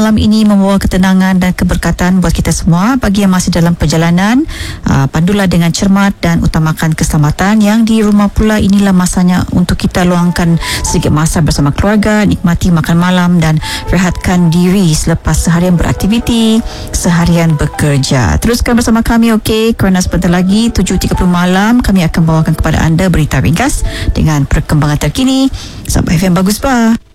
Malam ini membawa ketenangan dan keberkatan buat kita semua. Bagi yang masih dalam perjalanan, pandulah dengan cermat dan utamakan keselamatan. Yang di rumah pula, inilah masanya untuk kita luangkan sedikit masa bersama keluarga, nikmati makan malam dan rehatkan diri selepas seharian beraktiviti, seharian bekerja. Teruskan bersama kami, okey? Kerana sebentar lagi 7.30 malam kami akan bawakan kepada anda berita ringkas dengan perkembangan terkini. Sabah FM Bagus Bah.